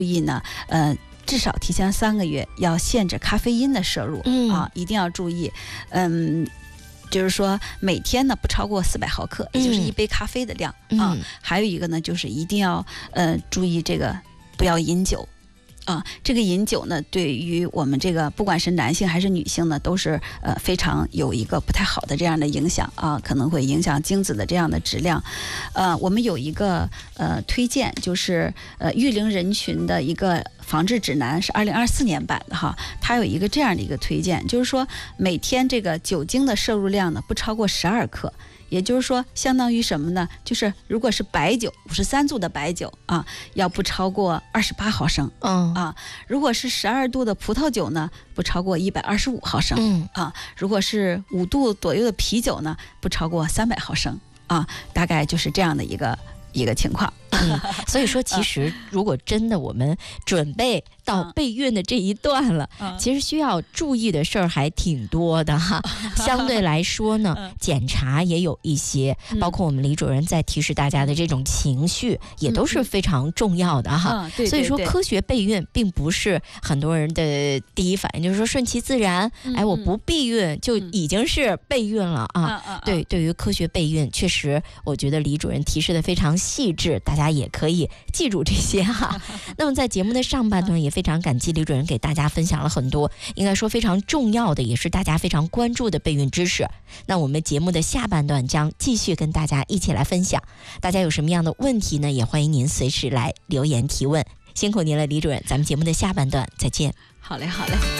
注意呢，至少提前3个月要限制咖啡因的摄入，一定要注意，就是说每天呢不超过400毫克，也就是1杯咖啡的量啊。还有一个呢，就是一定要注意这个不要饮酒。这个饮酒呢，对于我们这个不管是男性还是女性呢，都是非常有一个不太好的这样的影响啊，可能会影响精子的这样的质量。我们有一个推荐，就是育龄人群的一个防治指南，是2024年版的哈。它有一个这样的一个推荐，就是说每天这个酒精的摄入量呢不超过12克。也就是说，相当于什么呢？就是如果是白酒，53度的白酒啊，要不超过28毫升。如果是12度的葡萄酒呢，不超过125毫升。如果是5度左右的啤酒呢，不超过300毫升。大概就是这样的一个情况。 所以说，其实如果真的我们准备到备孕的这一段了，其实需要注意的事儿还挺多的哈。相对来说呢，检查也有一些，包括我们李主任在提示大家的这种情绪，也都是非常重要的哈。所以说，科学备孕并不是很多人的第一反应，就是说顺其自然，我不避孕就已经是备孕了啊。对于科学备孕，确实我觉得李主任提示的非常细致，大家也可以记住这些哈。那么在节目的上半段，也非常感激李主任给大家分享了很多应该说非常重要的，也是大家非常关注的备孕知识。那我们节目的下半段将继续跟大家一起来分享，大家有什么样的问题呢，也欢迎您随时来留言提问。辛苦您了，李主任，咱们节目的下半段再见。 好嘞。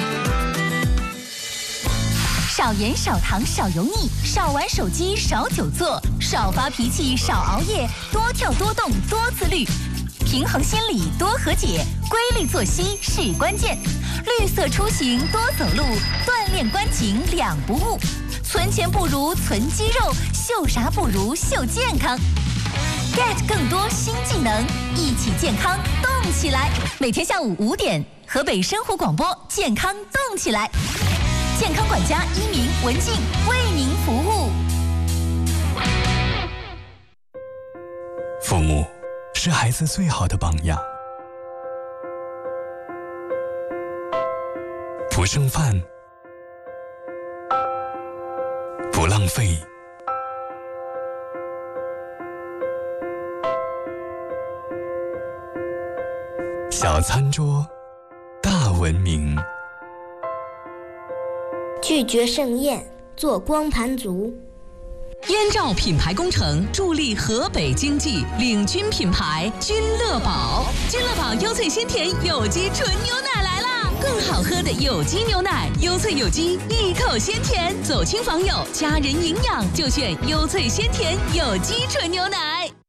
少盐少糖少油腻，少玩手机少久坐，少发脾气少熬夜，多跳多动多自律，平衡心理多和解，规律作息是关键，绿色出行多走路，锻炼关颈两不误，存钱不如存肌肉，秀啥不如秀健康。get 更多新技能，一起健康动起来。每天下午5点，河北生活广播健康动起来，健康管家一鸣文静为您服务。 父母是孩子最好的榜样，不剩饭，不浪费，小餐桌，大文明。 拒绝盛宴，做光盘族。 燕赵品牌工程助力河北经济，领军品牌君乐宝。君乐宝优萃鲜甜有机纯牛奶来啦！更好喝的有机牛奶，优萃有机，一口鲜甜，走亲访友，家人营养就选优萃鲜甜有机纯牛奶。